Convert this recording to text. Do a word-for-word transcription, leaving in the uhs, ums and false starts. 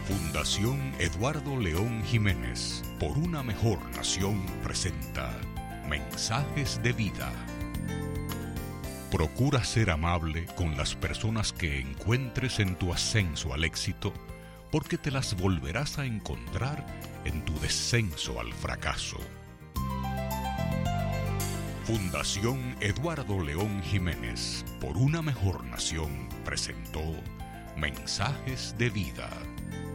Fundación Eduardo León Jiménez, por una mejor nación, presenta Mensajes de Vida. Procura ser amable con las personas que encuentres en tu ascenso al éxito, porque te las volverás a encontrar en tu descenso al fracaso. Fundación Eduardo León Jiménez, por una mejor nación, presentó Mensajes de Vida.